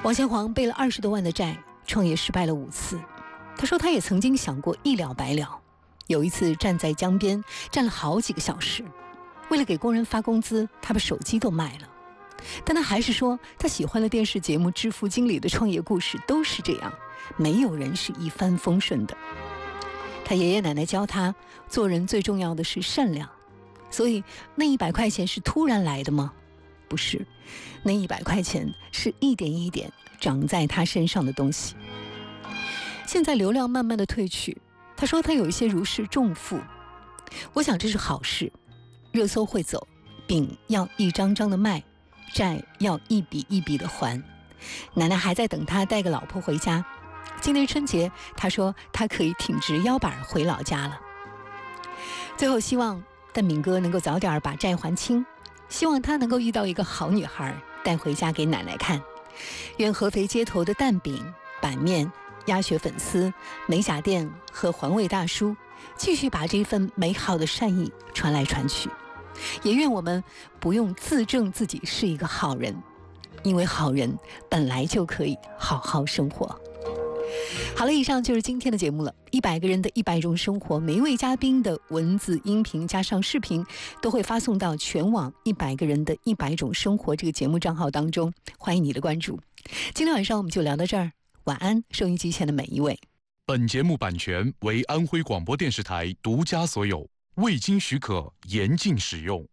王贤煌背了20多万的债，创业失败了5次。他说他也曾经想过一了百了，有一次站在江边站了好几个小时，为了给工人发工资，他把手机都卖了。但他还是说他喜欢的电视节目《致富经》里的创业故事都是这样，没有人是一帆风顺的。他爷爷奶奶教他，做人最重要的是善良。所以那100块钱是突然来的吗？不是，那100块钱是一点一点长在他身上的东西。现在流量慢慢的退去，他说他有一些如释重负。我想这是好事，热搜会走，饼要一张张的卖，债要一笔一笔的还。奶奶还在等他带个老婆回家。今年春节，他说他可以挺直腰板回老家了。最后希望蛋饼哥能够早点把债还清，希望他能够遇到一个好女孩带回家给奶奶看。愿合肥街头的蛋饼、板面、鸭血粉丝、美甲店和环卫大叔继续把这份美好的善意传来传去。也愿我们不用自证自己是一个好人，因为好人本来就可以好好生活。好了，以上就是今天的节目了。100个人的100种生活，每一位嘉宾的文字、音频加上视频都会发送到全网100个人的100种生活这个节目账号当中，欢迎你的关注。今天晚上我们就聊到这儿，晚安，收音机前的每一位。 本节目版权为安徽广播电视台独家所有，未经许可严禁使用。